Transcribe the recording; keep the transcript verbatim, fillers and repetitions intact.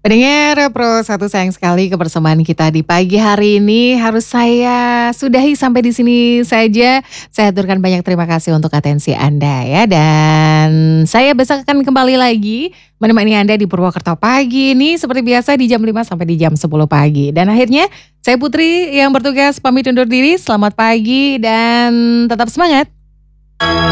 Pendengar Pro satu, sayang sekali kebersamaan kita di pagi hari ini harus saya sudahi sampai di sini saja. Saya aturkan banyak terima kasih untuk atensi Anda ya, dan saya besok akan kembali lagi menemani Anda di Purwokerto pagi ini seperti biasa di jam lima sampai di jam sepuluh pagi. Dan akhirnya saya Putri yang bertugas pamit undur diri. Selamat pagi dan tetap semangat.